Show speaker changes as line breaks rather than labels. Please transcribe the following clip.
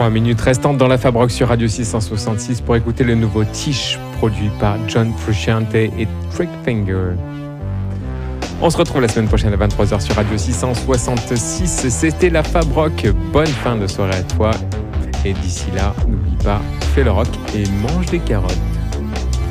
3 minutes restantes dans la Fab Rock sur Radio 666 pour écouter le nouveau Tish produit par John Frusciante et Trickfinger. On se retrouve la semaine prochaine à 23h sur Radio 666. C'était la Fab Rock. Bonne fin de soirée à toi. Et d'ici là, n'oublie pas, fais le rock et mange des carottes.